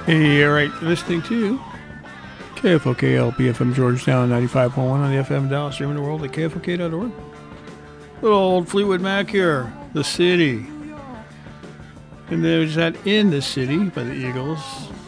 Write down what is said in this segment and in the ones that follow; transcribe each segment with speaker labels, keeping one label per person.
Speaker 1: Hey, all right, listening to KFOK LPFM Georgetown 95.1 on the FM dial, streaming the world at KFOK.org. Little old Fleetwood Mac here, The City. And there's that In the City by the Eagles.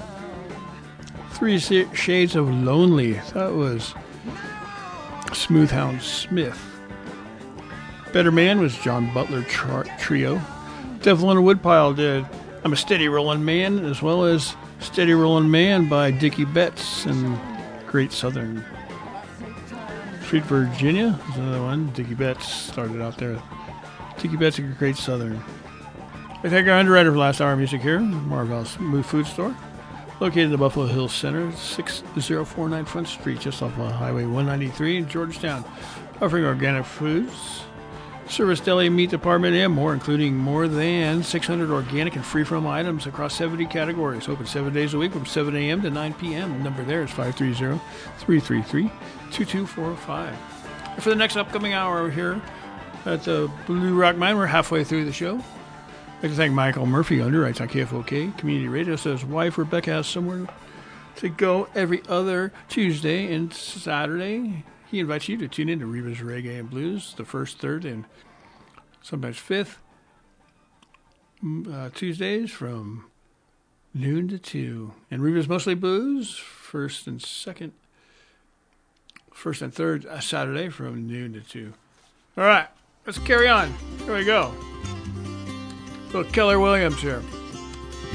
Speaker 1: Three Shades of Lonely. That was Smoothhound Smith. Better Man was John Butler Trio. Devlin Woodpile did I'm a Steady Rollin' Man, as well as Steady Rollin' Man by Dickie Betts and Great Southern. Sweet Virginia is another one. Dickie Betts started out there. Dickie Betts and Great Southern. I thank our underwriter for last hour of music here, Marvel's Food Store, located in the Buffalo Hills Center, 6049 Front Street, just off of Highway 193 in Georgetown, offering organic foods, service, deli, meat department, and more, including more than 600 organic and free-from items across 70 categories. Open 7 days a week from 7 a.m. to 9 p.m. The number there is 530-333-2245. And for the next upcoming hour here at the Blue Rock Mine, we're halfway through the show. I'd like to thank Michael Murphy, underwrites on KFOK Community Radio, so his wife Rebecca has somewhere to go every other Tuesday and Saturday. He invites you to tune in to Reba's Reggae and Blues, the first, third, and sometimes fifth Tuesdays from noon to 2. And Reba's Mostly Blues, first and third Saturday from noon to 2. All right, let's carry on. Here we go. So Keller Williams here.